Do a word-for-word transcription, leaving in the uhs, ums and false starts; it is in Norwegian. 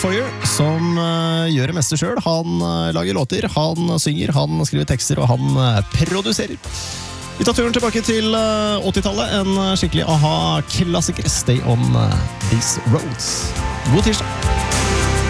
Foyer, som uh, gjør det meste selv. Han uh, lager låter, han synger, han skriver tekster, og han uh, produserer. Vi tar turen tilbake til uh, åttitallet, en skikkelig aha-klassiker, Stay on uh, These Roads. God tirsdag!